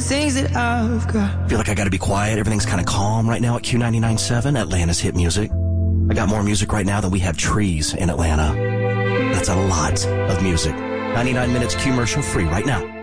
things that I've got. Feel like I gotta be quiet. Everything's kind of calm right now at Q99.7, Atlanta's hit music. I got more music right now than we have trees in Atlanta. That's a lot of music. 99 minutes commercial free right now.